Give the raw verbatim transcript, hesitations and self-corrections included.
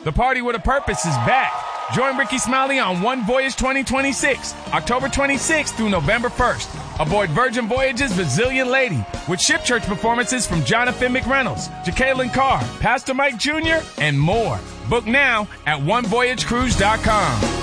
The Party with a Purpose is back. Join Ricky Smiley on One Voyage twenty twenty-six, October twenty-sixth through November first. Aboard Virgin Voyage's Resilient Lady with Ship Church performances from Jonathan McReynolds, Jacqueline Carr, Pastor Mike Junior, and more. Book now at one voyage cruise dot com.